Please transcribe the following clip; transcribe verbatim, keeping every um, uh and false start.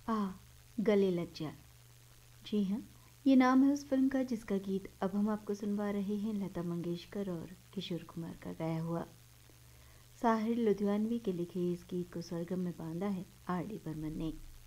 आ गले लग जा। जी हाँ, ये नाम है उस फिल्म का जिसका गीत अब हम आपको सुनवा रहे हैं लता मंगेशकर और किशोर कुमार का गाया हुआ। साहिर लुधियानवी के लिखे इस गीत को सरगम में बांधा है आर डी बर्मन ने।